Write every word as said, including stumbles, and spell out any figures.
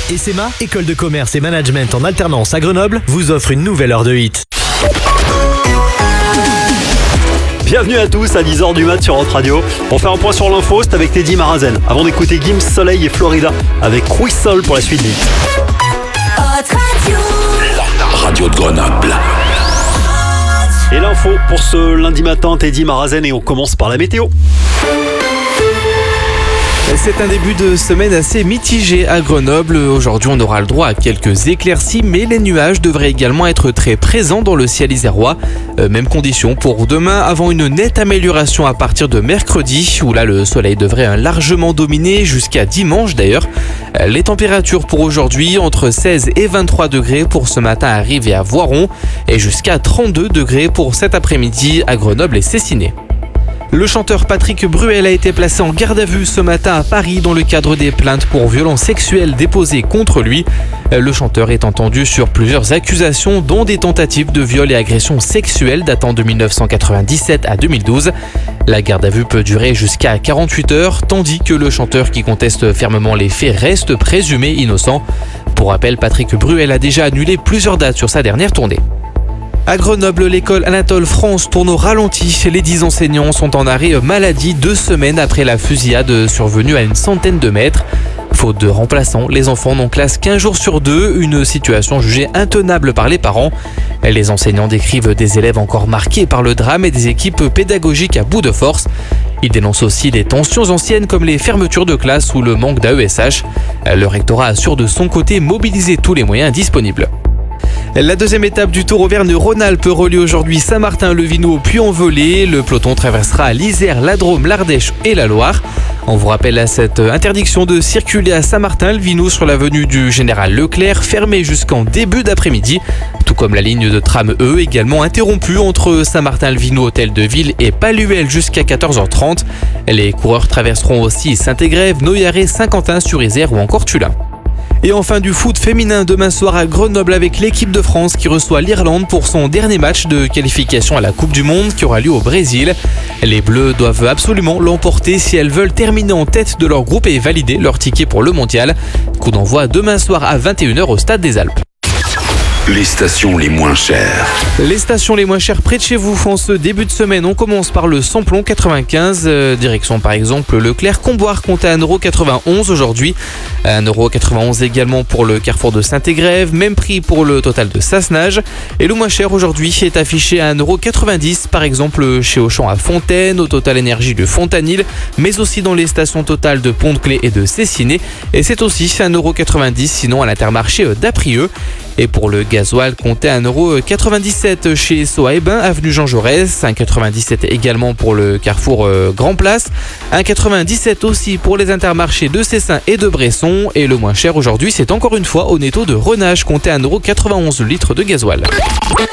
E S E M A, école de commerce et management en alternance à Grenoble, vous offre une nouvelle heure de hit. Bienvenue à tous à dix heures du mat sur Hot Radio. On fait un point sur l'info, c'est avec Teddy Marazen. Avant d'écouter Gims, Soleil et Florida avec Whistle pour la suite du hit. Hot Radio. La radio de Grenoble. Et l'info pour ce lundi matin, Teddy Marazen, et on commence par la météo. C'est un début de semaine assez mitigé à Grenoble. Aujourd'hui, on aura le droit à quelques éclaircies, mais les nuages devraient également être très présents dans le ciel isérois. Euh, même condition pour demain, avant une nette amélioration à partir de mercredi, où là le soleil devrait largement dominer jusqu'à dimanche d'ailleurs. Euh, les températures pour aujourd'hui, entre seize et vingt-trois degrés pour ce matin à Rives et à Voiron, et jusqu'à trente-deux degrés pour cet après-midi à Grenoble et Cessiné. Le chanteur Patrick Bruel a été placé en garde à vue ce matin à Paris dans le cadre des plaintes pour violences sexuelles déposées contre lui. Le chanteur est entendu sur plusieurs accusations, dont des tentatives de viol et agressions sexuelles datant de dix-neuf cent quatre-vingt-dix-sept à deux mille douze. La garde à vue peut durer jusqu'à quarante-huit heures, tandis que le chanteur qui conteste fermement les faits reste présumé innocent. Pour rappel, Patrick Bruel a déjà annulé plusieurs dates sur sa dernière tournée. À Grenoble, l'école Anatole France tourne au ralenti. Les dix enseignants sont en arrêt maladie deux semaines après la fusillade survenue à une centaine de mètres. Faute de remplaçants, les enfants n'ont classe qu'un jour sur deux, une situation jugée intenable par les parents. Les enseignants décrivent des élèves encore marqués par le drame et des équipes pédagogiques à bout de force. Ils dénoncent aussi des tensions anciennes comme les fermetures de classe ou le manque d'A E S H. Le rectorat assure de son côté mobiliser tous les moyens disponibles. La deuxième étape du Tour Auvergne-Rhône-Alpes relie aujourd'hui Saint-Martin-le-Vinoux au Puy-en-Velay. Le peloton traversera l'Isère, la Drôme, l'Ardèche et la Loire. On vous rappelle à cette interdiction de circuler à Saint-Martin-le-Vinoux sur l'avenue du Général Leclerc, fermée jusqu'en début d'après-midi. Tout comme la ligne de tram E, également interrompue entre Saint-Martin-le-Vinoux, Hôtel de Ville et Palluel jusqu'à quatorze heures trente. Les coureurs traverseront aussi Saint-Égrève, Noyaret, Saint-Quentin-sur-Isère ou encore Tullin. Et enfin du foot féminin demain soir à Grenoble avec l'équipe de France qui reçoit l'Irlande pour son dernier match de qualification à la Coupe du Monde qui aura lieu au Brésil. Les Bleus doivent absolument l'emporter si elles veulent terminer en tête de leur groupe et valider leur ticket pour le mondial. Coup d'envoi demain soir à vingt et une heures au Stade des Alpes. Les stations les moins chères. Les stations les moins chères près de chez vous en ce début de semaine. On commence par le Samplon quatre-vingt-quinze, euh, direction par exemple Leclerc-Comboire, compte à un euro quatre-vingt-onze aujourd'hui. un euro quatre-vingt-onze également pour le carrefour de Saint-Égrève, même prix pour le total de Sassenage. Et le moins cher aujourd'hui est affiché à un euro quatre-vingt-dix par exemple chez Auchan à Fontaine, au Total Énergie de Fontanil, mais aussi dans les stations Total de Pont-de-Clé et de Cessiné. Et c'est aussi un euro quatre-vingt-dix sinon à l'Intermarché d'Aprieux. Et pour le gasoil, comptez un euro quatre-vingt-dix-sept chez Soa et Bain, avenue Jean Jaurès. un euro quatre-vingt-dix-sept également pour le carrefour Grand Place. un euro quatre-vingt-dix-sept aussi pour les intermarchés de Cessin et de Bresson. Et le moins cher aujourd'hui, c'est encore une fois au netto de Renage, comptez un euro quatre-vingt-onze le litre de gasoil.